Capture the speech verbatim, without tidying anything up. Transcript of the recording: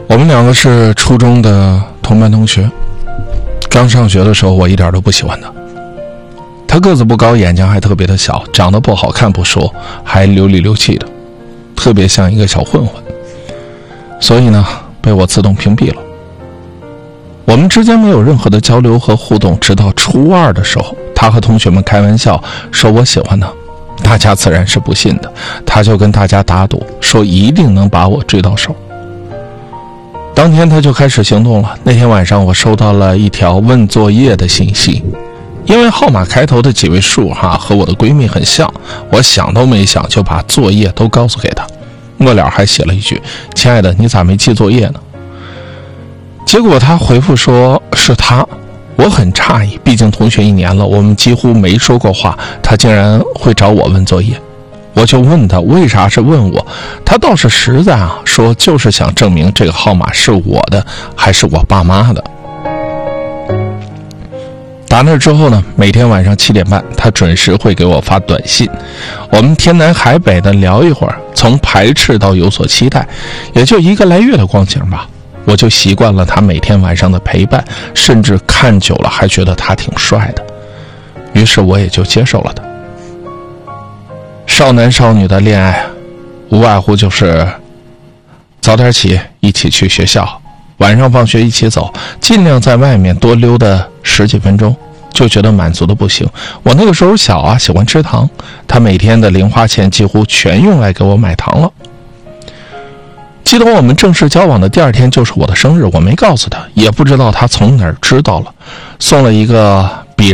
我们两个是初中的同班同学，刚上学的时候我一点都不喜欢他。他个子不高，眼睛还特别的小，长得不好看不说，还流里流气的，特别像一个小混混，所以呢被我自动屏蔽了。我们之间没有任何的交流和互动，直到初二的时候，他和同学们开玩笑说我喜欢他，大家自然是不信的，他就跟大家打赌，说一定能把我追到手。当天他就开始行动了。那天晚上我收到了一条问作业的信息，因为号码开头的几位数哈和我的闺蜜很像，我想都没想就把作业都告诉给她，末了还写了一句：亲爱的，你咋没记作业呢？结果他回复说是他。我很诧异，毕竟同学一年了，我们几乎没说过话，他竟然会找我问作业。我就问他为啥是问我，他倒是实在啊，说就是想证明这个号码是我的还是我爸妈的。打那之后呢，每天晚上七点半他准时会给我发短信，我们天南海北的聊一会儿，从排斥到有所期待，也就一个来月的光景吧。我就习惯了他每天晚上的陪伴，甚至看久了还觉得他挺帅的，于是我也就接受了他。少男少女的恋爱无外乎就是早点起一起去学校，晚上放学一起走，尽量在外面多溜达十几分钟，就觉得满足的不行。我那个时候小啊，喜欢吃糖，他每天的零花钱几乎全用来给我买糖了。记得我们正式交往的第二天就是我的生日，我没告诉他，也不知道他从哪儿知道了，送了一个